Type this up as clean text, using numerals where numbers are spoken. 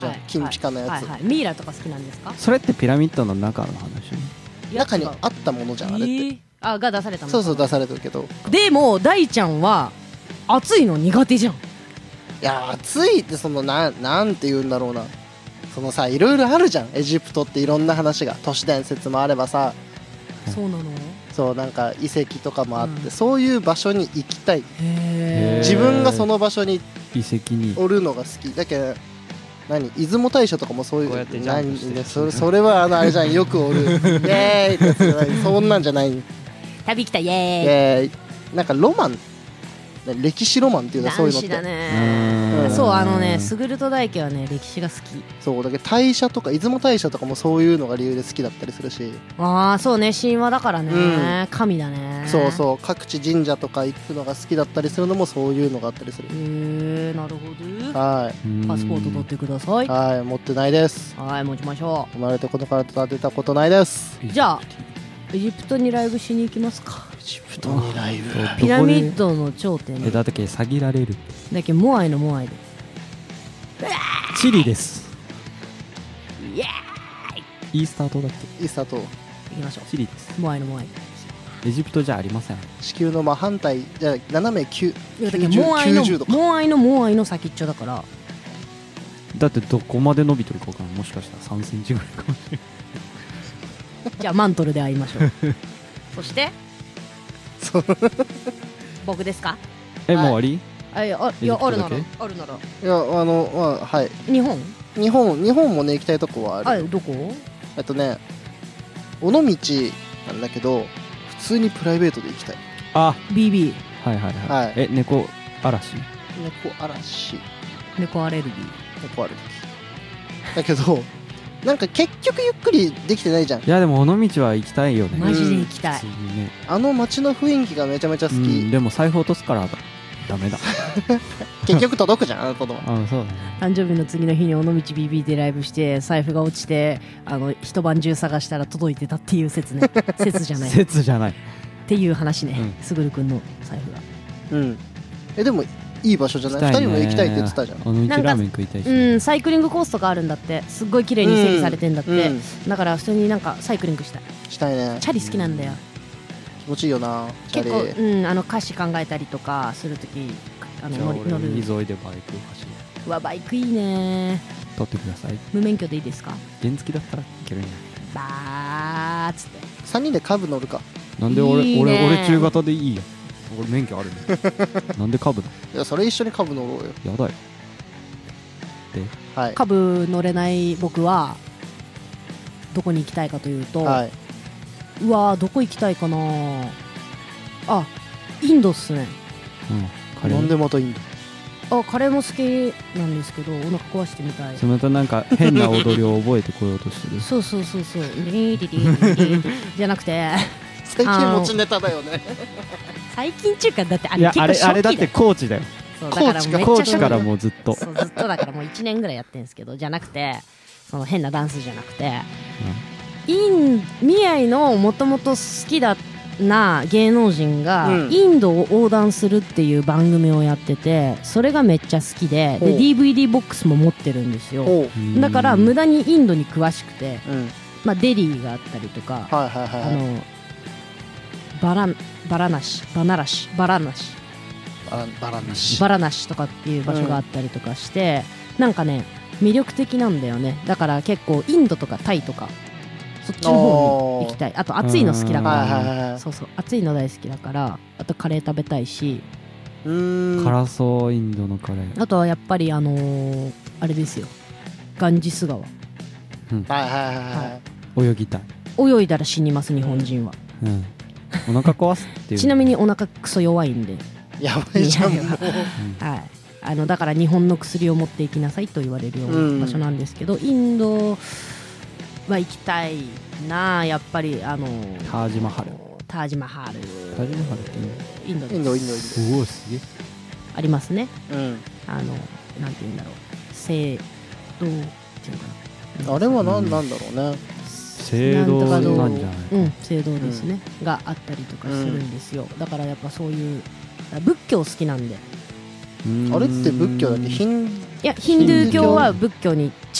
じゃん、金ピカのやつ、 はいはい、ミイラとか好きなんですか？ それってピラミッドの中の話？ 中にあったものじゃん、あれって。 あ、が出されたの。 そうそう、出されてるけど。 でも大ちゃんは暑いの苦手じゃん。 いや、暑いってなんて言うんだろうな、そのさ、いろいろあるじゃん、エジプトっていろんな話が、都市伝説もあればさ、 そうなの？ そう、なんか遺跡とかもあって、そういう場所に行きたい。 へ自分がその場所に遺跡におるのが好きだけど、出雲大社とかもそういう、 こうやってジャンプしてるそれはあれじゃん、よくおるイエーイってやつじゃない、そんなんじゃない。 旅来たイエイーイ。 エーイ。なんかロマン、歴史ロマンっていうの、そういうのって男子だね。そうね、スグルと大家はね、歴史が好き。 そうだけど、大社とか出雲大社とかもそういうのが理由で好きだったりするし。 ああ、そうね、神話だからね、神だね。 そうそう、各地神社とか行くのが好きだったりするのもそういうのがあったりする。 なるほど。 はい。 パスポート取ってください。 はい、持ってないです。 はい、持ちましょ生まれてこの体出たことないです。 じゃあエジプトにライブしに行きますか。 エジプトにライブ、 ピラミッドの頂点だって下げられる。 だけモアイのモアイでチリです。 イエーイ。イースター島だっけ？ イースター島行きましょチリです。 う。モアイのモアイ。 エジプトじゃありません。 地球の真反対じゃ、斜め 90度か。モアイの先っちょだから。 だってどこまで伸びてるか分からん。もしかしたら3センチぐらいかもしれない。 じゃあマントルで会いましょう。そして僕ですか？ もう終わり？ いや、あるならいや、はい。日本もね、行きたいとこはある。 どこ？ 尾道なんだけど、普通にプライベートで行きたい。 BB。 はいはいはい。猫嵐？ 猫アレルギーだけど、なんか結局ゆっくりできてないじゃん。 いやでも尾道は行きたいよね。 マジで行きたい。 あの街の雰囲気がめちゃめちゃ好き。 でも財布落とすからダメだ。 結局届くじゃん、あなたのは。 そうだね。 誕生日の次の日に尾道 BB でライブして財布が落ちて、一晩中探したら届いてたっていう説ね。説じゃない説じゃないっていう話ね。すぐるくんの財布が。 でもいい場所じゃない？2人も行きたいって言ってたじゃん。 尾道ラーメン食いたいし。 サイクリングコースとかあるんだって。すっごい綺麗に整備されてんだって。だから普通になんかサイクリングしたいね。 チャリ好きなんだよ。 気持ちいいよな、チャリ。 結構歌詞考えたりとかするとき乗る。 海沿いでバイク走る。 うわ、バイクいいね。 取ってください。 無免許でいいですか？ 原付だったらいけるんや。 バーっつって 3人でカブ乗るか。 なんで俺中型でいいや。俺免許あるね。なんでカブだ。 いや、それ一緒にカブ乗ろうよ。 やだよ。 はい。 カブ乗れない僕はどこに行きたいかというと、うわー、どこ行きたいかな。インドっすね。 なんでまたインド？カレーも好きなんですけど、お腹壊してみたい。 またなんか変な踊りを覚えてこようとしてる。 そうじゃなくて最近持ちネタだよね。 最近中華だって、あれ結構初期だよ。 あれだってコーチだよ。 だからめっちゃコーチからもうずっとずっとだからもう1年ぐらいやってるんですけど、じゃなくてその変なダンスじゃなくて、未来のもともと好きだな芸能人がインドを横断するっていう番組をやってて、それがめっちゃ好きで、DVD ボックスも持ってるんですよ。だから無駄にインドに詳しくて、デリーがあったりとか、バラナシとかっていう場所があったりとかして、なんかね魅力的なんだよね。だから結構インドとかタイとかそっちの方に行きたい。あと暑いの好きだから、そう暑いの大好きだから、あとカレー食べたいし、 辛そうインドのカレー。 あとはやっぱりあれですよ、ガンジス川。 泳ぎたい。 泳いだら死にます日本人は。 お腹壊すっていう。 ちなみにお腹クソ弱いんで。 やばいじゃん。 だから日本の薬を持っていきなさいと言われるような場所なんですけど、インドは行きたいな。やっぱりタージマハルってインドです。 インド。 おお、すげえ。 ありますね。なんて言うんだろう、聖堂っていうのかな。 あれはなんだろうね。 聖堂なんじゃない？ 聖堂ですね、があったりとかするんですよ。だからやっぱそういう仏教好きなんで。 あれって仏教だっけ？ヒンやヒンドゥー教は仏教に